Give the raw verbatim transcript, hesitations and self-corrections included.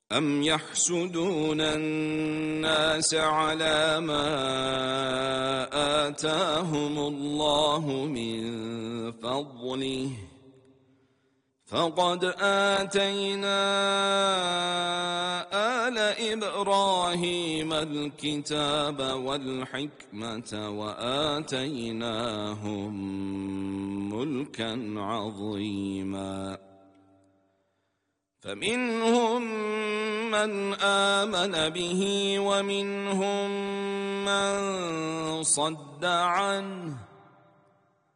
أم يحسدون الناس على ما آتاهم الله من فضله فقد آتينا آل إبراهيم الكتاب والحكمة وآتيناهم ملكا عظيما فمنهم من آمن به ومنهم من صد عنه